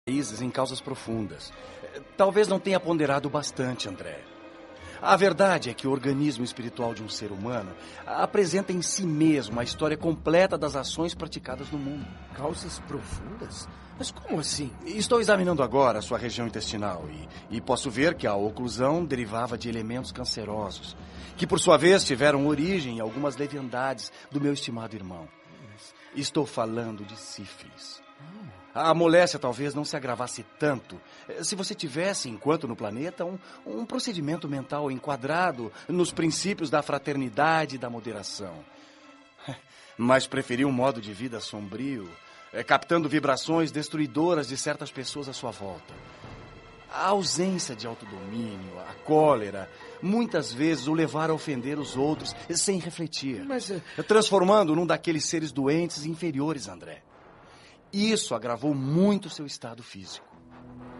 raízes em causas profundas. Talvez não tenha ponderado bastante, André. A verdade é que o organismo espiritual de um ser humano apresenta em si mesmo a história completa das ações praticadas no mundo. Causas profundas? Mas como assim? Estou examinando agora a sua região intestinal e posso ver que a oclusão derivava de elementos cancerosos, que por sua vez tiveram origem em algumas leviandades do meu estimado irmão. Estou falando de sífilis. A moléstia talvez não se agravasse tanto se você tivesse, enquanto no planeta, um procedimento mental enquadrado nos princípios da fraternidade e da moderação. Mas preferi um modo de vida sombrio, captando vibrações destruidoras de certas pessoas à sua volta. A ausência de autodomínio, a cólera, muitas vezes o levaram a ofender os outros sem refletir, transformando-o num daqueles seres doentes e inferiores, André. Isso agravou muito seu estado físico.